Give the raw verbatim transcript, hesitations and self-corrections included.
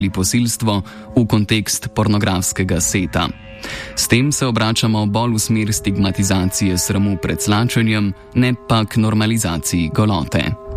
posilstvo v kontekst pornografskega seta. S tem se obračamo bolj v smer stigmatizacije sramu pred slačenjem, ne pa k normalizaciji golote.